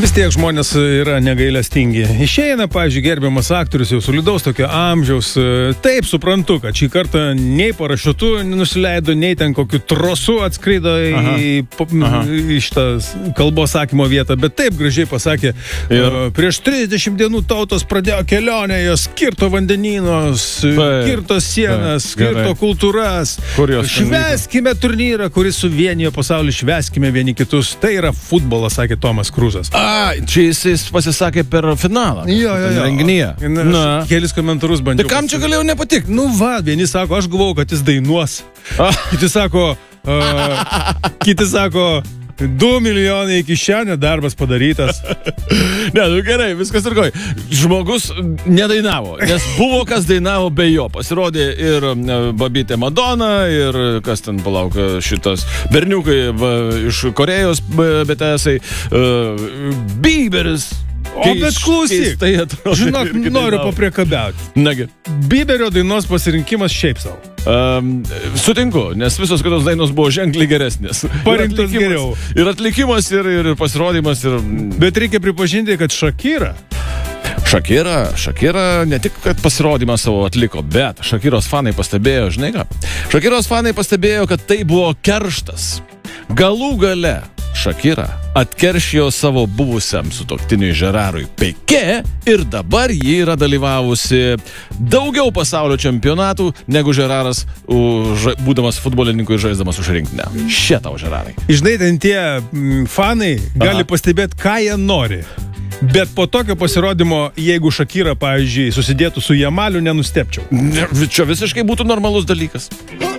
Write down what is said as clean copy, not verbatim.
Vis tiek žmonės yra negailestingi. Išeina, pavyzdžiui, gerbiamas aktorius jau solidaus tokio amžiaus. Taip, suprantu, kad šį kartą nei parašiutu nusileido, nei ten kokiu trosu atskrido į šitą kalbos sakymo vietą, bet taip gražiai pasakė, prieš 30 dienų tautos pradėjo kelionę, jos kirto vandenynos, kirto sienas, kirto kultūras. Švęskime turnyrą, kuris suvienijo pasaulį, švęskime vieni kitus. Tai yra futbolas, sakė Tomas Kruzas. Čia jis pasisakė per finalą. Jo. Renginyje. Kelis komentarus bandžiau. Tai kam čia galėjo nepatikti? Nu va, vieni sako, aš galvojau, kad jis dainuos. Kiti sako, 2 milijonai iki šiandien darbas padarytas. Ne, nu gerai, viskas tvarkoj. Žmogus nedainavo, nes buvo kas dainavo be jo. Pasirodė ir babytė Madonna, ir kas ten palauka šitas berniukai iš Korejos BTS-ai, Bieberis. Bet klausyk, žinok, noriu papriekabiauti. Nagi. Bieberio dainos pasirinkimas šiaip savo. Sutinku, nes visos kitos dainos buvo ženkliai geresnės. Parinktos geriau. Ir atlikimas, ir pasirodymas. Bet reikia pripažinti, kad Shakira ne tik, kad pasirodymą savo atliko, bet Shakiros fanai pastebėjo, žinai ką? Shakiros fanai pastebėjo, kad tai buvo kerštas. Galų gale Shakira atkeršijo savo buvusiam sutuoktiniui Gerardui Piqué ir dabar ji yra dalyvavusi daugiau pasaulio čempionatų negu Gerardas, būdamas futbolininku ir žaisdamas už rinktinę. Šia tau, Gerardai. Žinai, ten tie fanai gali pastebėti, ką jie nori. Bet po tokio pasirodymo, jeigu Shakira, pavyzdžiui, susidėtų su Jamaliu, nenustepčiau. Čia visiškai būtų normalus dalykas.